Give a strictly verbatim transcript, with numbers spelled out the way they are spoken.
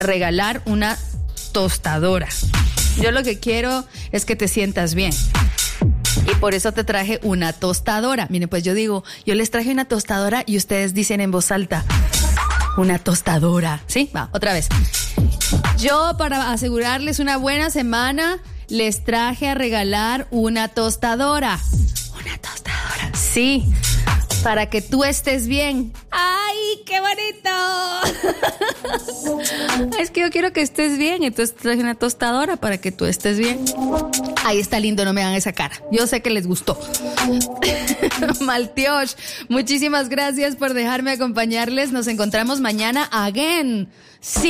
regalar una tostadora. Yo lo que quiero es que te sientas bien. Y por eso te traje una tostadora. Miren, pues yo digo, yo les traje una tostadora y ustedes dicen en voz alta, una tostadora. ¿Sí? Va, otra vez. Yo, para asegurarles una buena semana, les traje a regalar una tostadora. Una tostadora. Sí, para que tú estés bien. ¡Ay, qué bonito! Es que yo quiero que estés bien, entonces traje una tostadora para que tú estés bien. Ahí está lindo, no me hagan esa cara. Yo sé que les gustó. Maltiosh, muchísimas gracias por dejarme acompañarles. Nos encontramos mañana again. Sí.